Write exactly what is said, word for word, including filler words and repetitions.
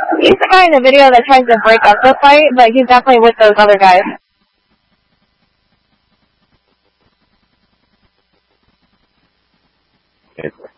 He's the guy in the video that tries to break up the fight, but he's definitely with those other guys. Okay.